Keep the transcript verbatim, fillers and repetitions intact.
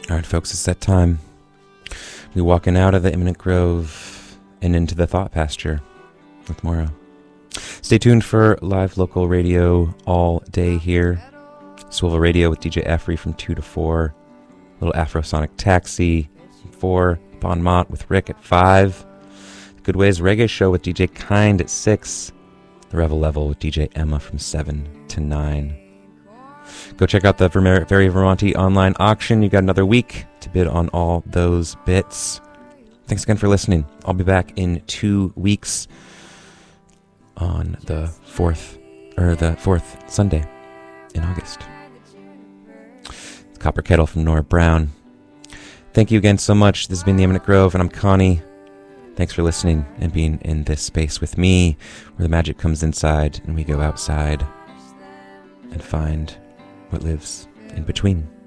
All right, folks, it's that time. We're walking out of the Imminent Grove and into the Thought Pasture with Maura. Stay tuned for live local radio all day here. Swivel Radio with D J Afri from two to four. Little Afrosonic Taxi from four. Bon Mott with Rick at five. Good Ways Reggae Show with D J Kind at six. The Revel Level with D J Emma from seven to nine. Go check out the Vermer- Very Vermonti online auction. You got another week to bid on all those bits. Thanks again for listening. I'll be back in two weeks on the fourth, or the fourth Sunday in August. It's Copper Kettle from Nora Brown. Thank you again so much. This has been The Imminent Grove, and I'm Connie. Thanks for listening and being in this space with me, where the magic comes inside and we go outside and find what lives in between.